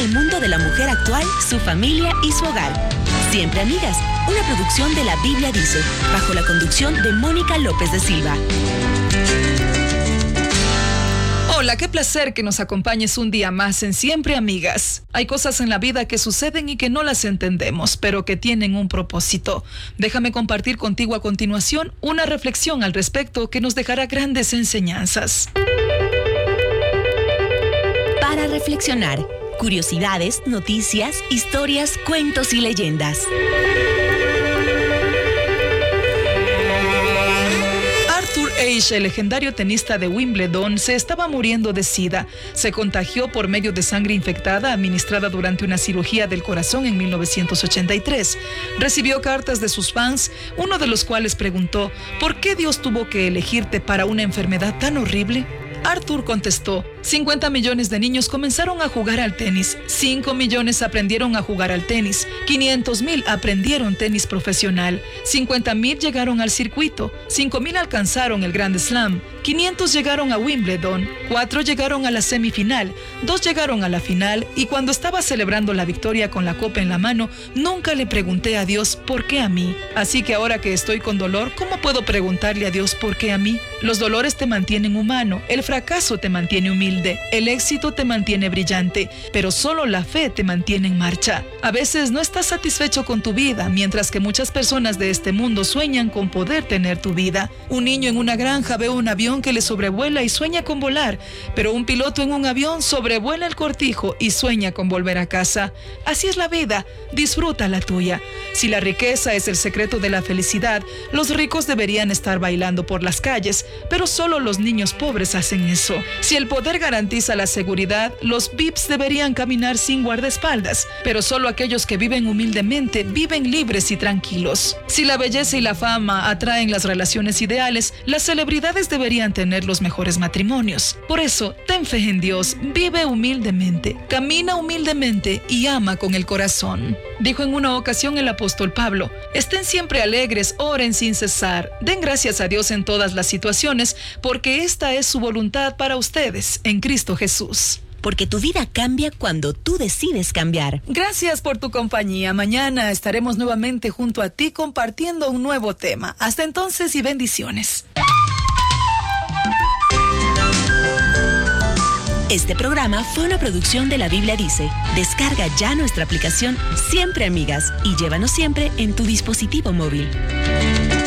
al mundo de la mujer actual, su familia y su hogar. Siempre Amigas, una producción de La Biblia Dice, bajo la conducción de Mónica López de Silva. Hola, qué placer que nos acompañes un día más en Siempre Amigas. Hay cosas en la vida que suceden y que no las entendemos, pero que tienen un propósito. Déjame compartir contigo a continuación una reflexión al respecto que nos dejará grandes enseñanzas. Para reflexionar, curiosidades, noticias, historias, cuentos y leyendas. Arthur Ashe, el legendario tenista de Wimbledon, se estaba muriendo de SIDA. Se contagió por medio de sangre infectada administrada durante una cirugía del corazón en 1983. Recibió cartas de sus fans, uno de los cuales preguntó: ¿por qué Dios tuvo que elegirte para una enfermedad tan horrible? Arthur contestó: 50 millones de niños comenzaron a jugar al tenis, 5 millones aprendieron a jugar al tenis, 500,000 aprendieron tenis profesional, 50,000 llegaron al circuito, 5,000 alcanzaron el Grand Slam, 500 llegaron a Wimbledon, 4 llegaron a la semifinal, 2 llegaron a la final, y cuando estaba celebrando la victoria con la copa en la mano, nunca le pregunté a Dios ¿por qué a mí? Así que ahora que estoy con dolor, ¿cómo puedo preguntarle a Dios ¿por qué a mí? Los dolores te mantienen humano, el fracaso te mantiene humilde, el éxito te mantiene brillante, pero solo la fe te mantiene en marcha. A veces no estás satisfecho con tu vida, mientras que muchas personas de este mundo sueñan con poder tener tu vida. Un niño en una granja ve un avión que le sobrevuela y sueña con volar, pero un piloto en un avión sobrevuela el cortijo y sueña con volver a casa. Así es la vida, disfruta la tuya. Si la riqueza es el secreto de la felicidad, los ricos deberían estar bailando por las calles, pero solo los niños pobres hacen eso. Si el poder garantiza la seguridad, los VIPs deberían caminar sin guardaespaldas, pero solo aquellos que viven humildemente viven libres y tranquilos. Si la belleza y la fama atraen las relaciones ideales, las celebridades deberían tener los mejores matrimonios. Por eso, ten fe en Dios, vive humildemente, camina humildemente y ama con el corazón. Dijo en una ocasión el apóstol Pablo: estén siempre alegres, oren sin cesar, den gracias a Dios en todas las situaciones, porque esta es su voluntad para ustedes, en Cristo Jesús. Porque tu vida cambia cuando tú decides cambiar. Gracias por tu compañía. Mañana estaremos nuevamente junto a ti compartiendo un nuevo tema. Hasta entonces y bendiciones. Este programa fue una producción de La Biblia Dice. Descarga ya nuestra aplicación Siempre Amigas y llévanos siempre en tu dispositivo móvil.